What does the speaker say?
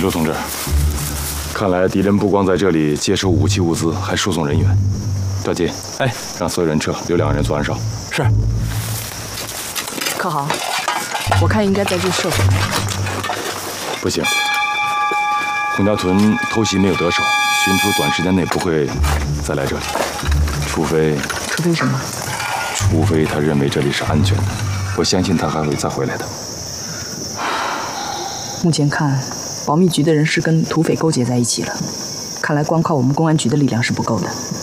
周同志，看来敌人不光在这里接收武器物资，还输送人员。赵进， 哎， 让所有人撤，留2个人做暗哨。 是。 可好，我看应该在这设伏。 不行，洪家屯偷袭没有得手，巡厨短时间内不会再来这里，除非什么？ 除非他认为这里是安全的。我相信他还会再回来的。 目前看，保密局的人是跟土匪勾结在一起了。看来光靠我们公安局的力量是不够的。